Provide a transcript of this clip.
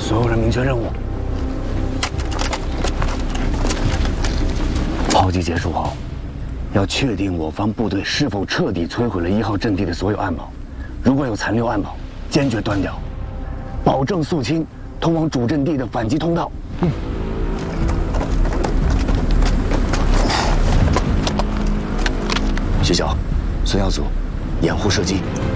所有人明确任务。炮击结束后，要确定我方部队是否彻底摧毁了1号阵地的所有暗堡。如果有残留暗堡，坚决端掉，保证肃清通往主阵地的反击通道。徐九，孙耀祖，掩护射击。